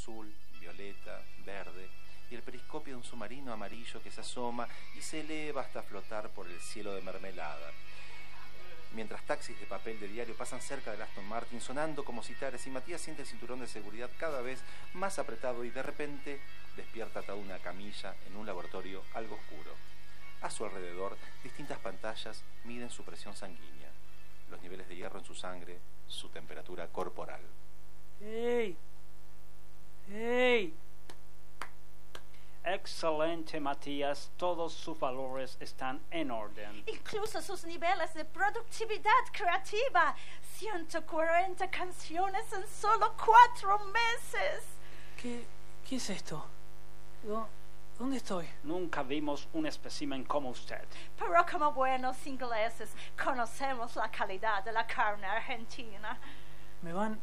azul, violeta, verde, y el periscopio de un submarino amarillo que se asoma y se eleva hasta flotar por el cielo de mermelada. Mientras taxis de papel de diario pasan cerca del Aston Martin sonando como citares y Matías siente el cinturón de seguridad cada vez más apretado y de repente despierta atado a una camilla en un laboratorio algo oscuro. A su alrededor, distintas pantallas miden su presión sanguínea, los niveles de hierro en su sangre, su temperatura corporal. ¡Ey! ¡Ey! Excelente, Matías. Todos sus valores están en orden. Incluso sus niveles de productividad creativa. 140 canciones en solo 4 meses. ¿Qué es esto? ¿Dónde estoy? Nunca vimos un espécimen como usted. Pero como buenos ingleses, conocemos la calidad de la carne argentina. ¿Me van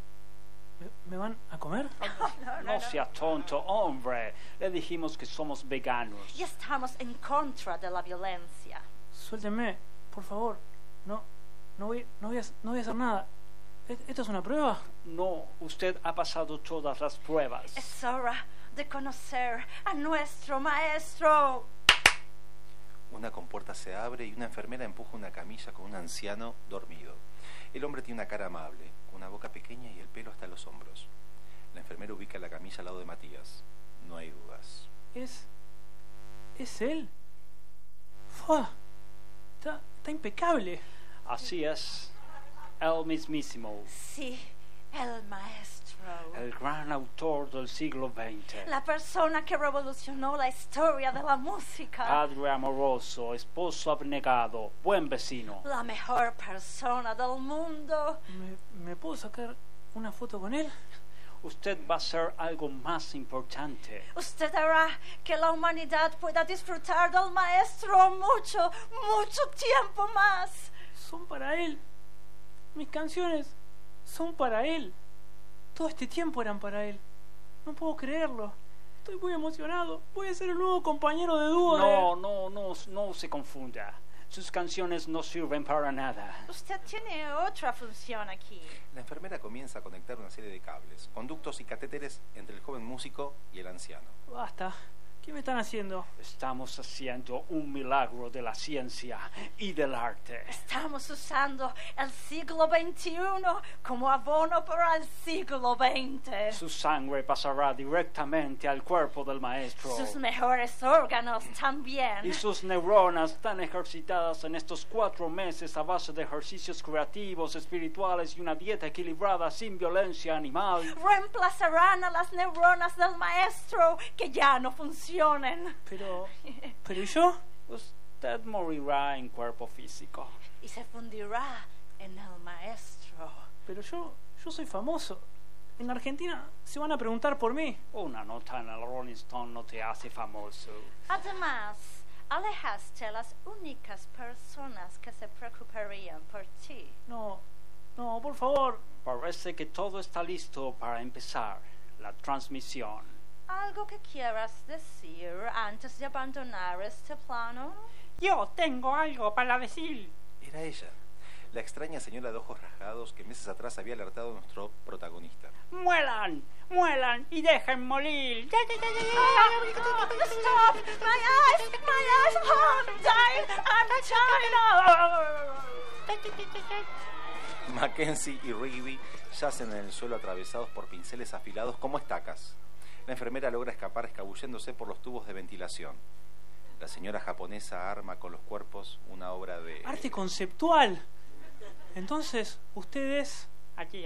a comer? No sea tonto, hombre. Le dijimos que somos veganos. Y estamos en contra de la violencia. Suéltenme, por favor. No voy a hacer nada. ¿Esto es una prueba? No, usted ha pasado todas las pruebas. Es hora de conocer a nuestro maestro. Una compuerta se abre y una enfermera empuja una camilla con un anciano dormido. El hombre tiene una cara amable, con una boca pequeña y el pelo hasta los hombros. La enfermera ubica la camilla al lado de Matías. No hay dudas. ¿Es él? ¡Fua! Está impecable. Así es. El mismísimo. Sí, el maestro. El gran autor del siglo XX. La persona que revolucionó la historia de la música. Padre amoroso, esposo abnegado, buen vecino. La mejor persona del mundo. ¿Me puedo sacar una foto con él? Usted va a ser algo más importante. Usted hará que la humanidad pueda disfrutar del maestro mucho, mucho tiempo más. Son para él. Mis canciones son para él. Todo este tiempo eran para él. No puedo creerlo. Estoy muy emocionado. Voy a ser el nuevo compañero de dúo. No se confunda. Sus canciones no sirven para nada. Usted tiene otra función aquí. La enfermera comienza a conectar una serie de cables, conductos y catéteres entre el joven músico y el anciano. Basta. ¿Qué me están haciendo? Estamos haciendo un milagro de la ciencia y del arte. Estamos usando el siglo XXI como abono para el siglo XX. Su sangre pasará directamente al cuerpo del maestro. Sus mejores órganos también. Y sus neuronas tan ejercitadas en estos 4 meses a base de ejercicios creativos, espirituales y una dieta equilibrada sin violencia animal. Reemplazarán a las neuronas del maestro que ya no funcionan. Pero ¿y yo? Usted morirá en cuerpo físico. Y se fundirá en el maestro. Pero yo soy famoso. En Argentina se van a preguntar por mí. Una nota en el Rolling Stone no te hace famoso. Además, alejaste a las únicas personas que se preocuparían por ti. No, por favor. Parece que todo está listo para empezar la transmisión. ¿Algo que quieras decir antes de abandonar este plano? Yo tengo algo para decir. Era ella, la extraña señora de ojos rasgados que meses atrás había alertado a nuestro protagonista. ¡Muelan y dejen morir! Stop! My eyes! I'm dying! Mackenzie y Rigby yacen en el suelo atravesados por pinceles afilados como estacas. La enfermera logra escapar escabulléndose por los tubos de ventilación. La señora japonesa arma con los cuerpos una obra de... ¡Arte conceptual! Entonces, usted es... Aquí.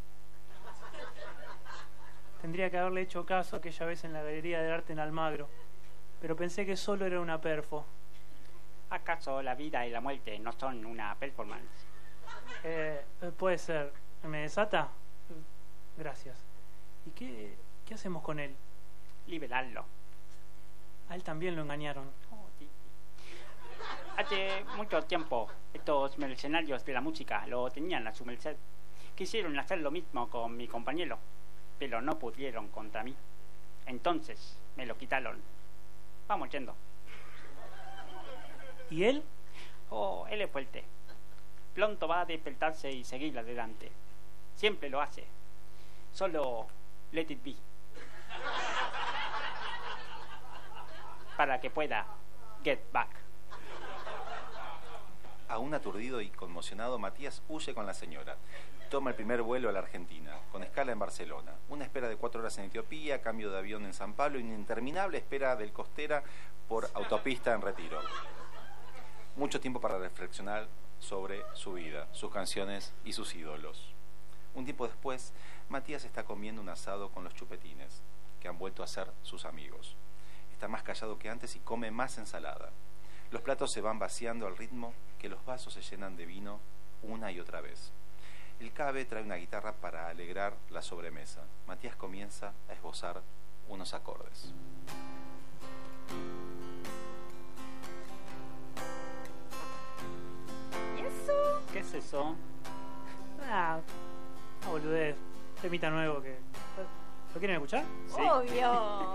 Tendría que haberle hecho caso aquella vez en la Galería de Arte en Almagro. Pero pensé que solo era una perfo. ¿Acaso la vida y la muerte no son una performance? Puede ser. ¿Me desata? Gracias. ¿Y qué hacemos con él? Liberarlo. A él también lo engañaron. Hace mucho tiempo, estos mercenarios de la música lo tenían a su merced. Quisieron hacer lo mismo con mi compañero, pero no pudieron contra mí. Entonces me lo quitaron. Vamos yendo. ¿Y él? Él es fuerte. Pronto va a despertarse y seguir adelante. Siempre lo hace. Solo let it be. para que pueda get back. Aún aturdido y conmocionado, Matías huye con la señora. Toma el primer vuelo a la Argentina, con escala en Barcelona. Una espera de 4 horas en Etiopía, cambio de avión en San Pablo y una interminable espera del Costera por autopista en Retiro. Mucho tiempo para reflexionar sobre su vida, sus canciones y sus ídolos. Un tiempo después, Matías está comiendo un asado con los chupetines, que han vuelto a ser sus amigos. Está más callado que antes y come más ensalada. Los platos se van vaciando al ritmo que los vasos se llenan de vino una y otra vez. El cabe trae una guitarra para alegrar la sobremesa. Matías comienza a esbozar unos acordes. ¿Y eso? ¿Qué es eso? Ah, una boludez. Temita nuevo que... ¿Lo quieren escuchar? Sí. Obvio.